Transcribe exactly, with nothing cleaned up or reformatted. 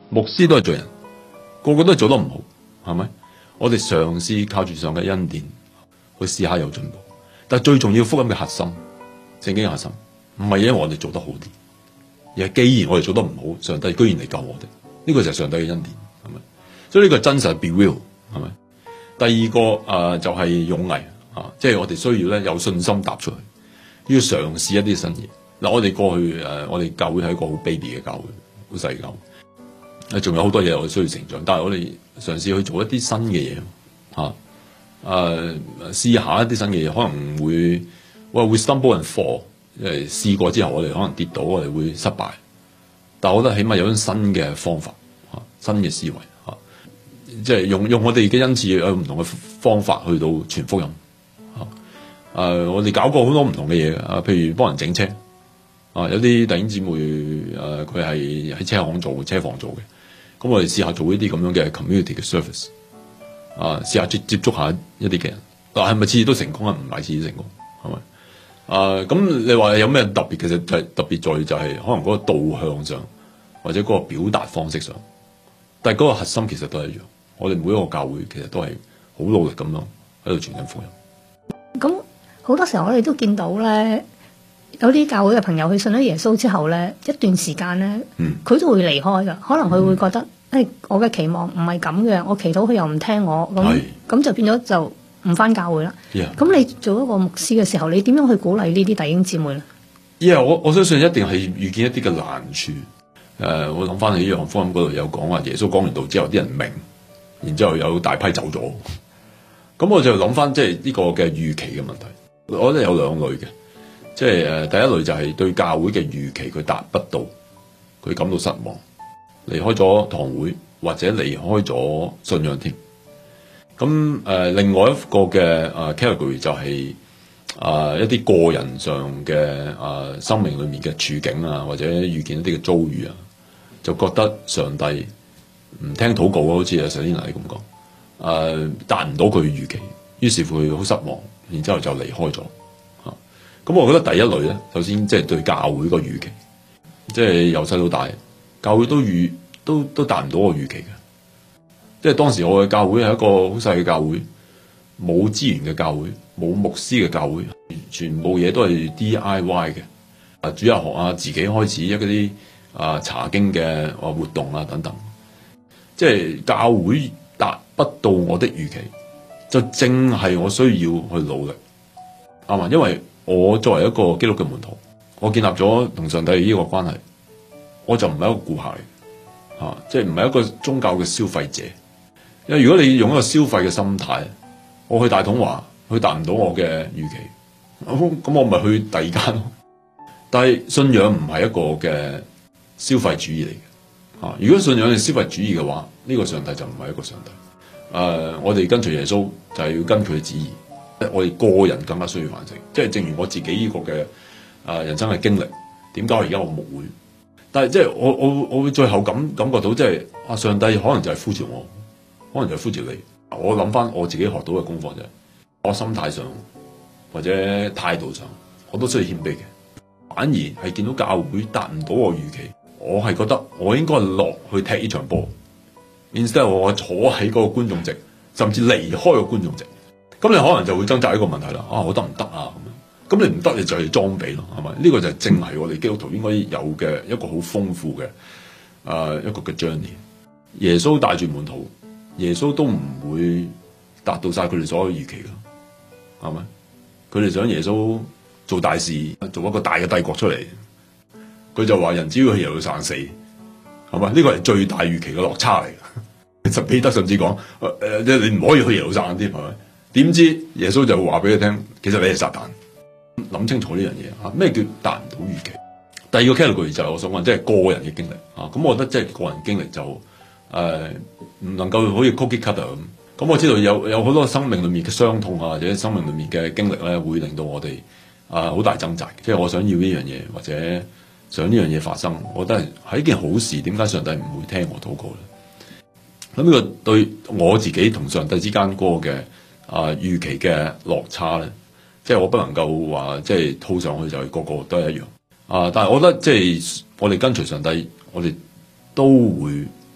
牧師都係罪人，個個都係做得唔好，係咪？我哋嘗試靠住上嘅恩典去試下有進步，但係最重要福音嘅核心，聖經嘅核心，唔係因為我哋做得好啲，而係既然我哋做得唔好，上帝居然嚟救我哋，呢個就係上帝嘅恩典，係咪？所以呢個真實係 be real，係咪？第二個誒、呃、就係、是、勇毅啊，即係我哋需要咧有信心踏出去，要嘗試一啲新嘢。嗱，我哋過去誒、呃，我哋教會係一個好 baby 嘅教會，好細嘅教會，誒仲有好多嘢我哋需要成長，但係我哋嘗試去做一啲新嘅嘢嚇，誒、呃、試下一啲新嘅嘢，可能會喂會 stumble and fall，因為試過之後我哋可能跌倒，我哋會失敗，但係我覺得起碼有種新嘅方法嚇、啊，新嘅思維嚇。啊即係用用我哋嘅恩賜有唔同嘅方法去到傳福音，啊，誒、呃，我哋搞過好多唔同嘅嘢啊，譬如幫人整車，啊，有啲弟兄姊妹誒，佢係喺車行做車房做嘅，咁我哋試下做呢啲咁樣嘅 community 嘅 service，啊，試下接接觸下一啲嘅人，但係咪次次都成功啊？唔係次次成功，係咪？啊，咁你話有咩特別？其實就係特別在就係可能嗰個導向上，或者嗰個表達方式上，但係嗰個核心其實都係一樣。我哋每一個教會其實都係好努力咁樣喺度傳緊福音。咁好多時候我哋都見到咧，有啲教會嘅朋友佢信咗耶穌之後咧，一段時間咧，佢、嗯、都會離開噶。可能佢會覺得，誒、嗯哎，我嘅期望唔係咁嘅，我祈禱佢又唔聽我，咁咁就變咗就唔返教會啦。咁、yeah. 你做一個牧師嘅時候，你點樣去鼓勵呢啲弟兄姊妹咧？ 因為我我相信一定係遇見一啲嘅難處。誒、呃，我諗翻起約翰福音嗰度有講話，耶穌講完道之後，啲人明。然之後有大批走咗，咁我就諗翻即係呢個嘅預期嘅問題。我覺得有兩類嘅，即係誒第一類就係對教會嘅預期佢達不到，佢感到失望，離開咗堂會或者離開咗信仰添。咁誒、呃、另外一個嘅誒 category 就係、是、誒、呃、一啲個人上嘅誒、呃、生命裏面嘅處境啊，或者遇見一啲嘅遭遇啊，就覺得上帝唔聽禱告，好似阿 Selina 咁講，誒達唔到佢嘅預期，於是乎佢好失望，然之後就離開咗。嚇、啊，咁我覺得第一類咧，首先即係對教會個預期，即係由細到大，教會都預都都達唔到我預期嘅。即係當時我嘅教會係一個好細嘅教會，冇資源嘅教會，冇牧師嘅教會，全部嘢都係 D I Y 嘅，啊主日學啊，自己開始一嗰啲啊查經嘅活動啊等等。即係教會達不到我的預期，就正係我需要去努力，啱嘛？因為我作為一個基督嘅門徒，我建立咗同上帝呢個關係，我就唔係一個顧客嚟，嚇，即係唔係一個宗教嘅消費者。因為如果你用一個消費嘅心態，我去大統華，佢達唔到我嘅預期，咁我咪去第二間咯。但係信仰唔係一個嘅消費主義嚟嘅。啊！如果信仰係消費主義嘅話，呢、這個上帝就唔係一個上帝。誒、呃，我哋跟隨耶穌就係要跟佢嘅旨意。我哋個人更加需要反省，即係正如我自己呢個嘅誒、呃、人生嘅經歷。點解而家我牧會？但係即係我我我會最後感感覺到，即係啊，上帝可能就係呼召我，可能就係呼召你。我諗翻我自己學到嘅功課就係，我心態上或者態度上，我都需要謙卑嘅。反而係見到教會達唔到我預期。我係覺得我應該落去踢呢場波 ，instead 我坐喺嗰個觀眾席，甚至離開個觀眾席。咁你可能就會掙扎一個問題啦。啊，我得唔得啊？咁樣，咁你唔得，你就係裝備咯，係咪？呢、這個就係正係我哋基督徒應該有嘅一個好豐富嘅誒、呃、一個嘅 journey。耶穌帶住門徒，耶穌都唔會達到晒佢哋所有預期噶，係咪？佢哋想耶穌做大事，做一個大嘅帝國出嚟。佢就話人只要去耶路撒冷死，係嘛？呢個係最大預期嘅落差嚟嘅。其實彼得甚至講，誒、呃，你唔可以去耶路撒冷添，係咪？點知耶穌就話俾佢聽，其實你係撒旦。諗清楚呢樣嘢嚇，咩叫達唔到預期？第二個 category 就係我想問，即係個人嘅經歷啊。咁我覺得即係個人經歷就誒唔、呃、能夠好似 cookie cutter 咁。咁我知道有有好多生命裏面嘅傷痛啊，或者生命裏面嘅經歷咧，會令到我哋啊好大掙扎。即係我想要呢樣嘢，或者想呢樣嘢發生，我覺得係係一件好事。點解上帝唔會聽我禱告咧？咁呢個對我自己同上帝之間嗰個嘅啊預期嘅落差咧，即係我不能夠話即係套上去就係個個都係一樣啊。但係我覺得即係我哋跟隨上帝，我哋都會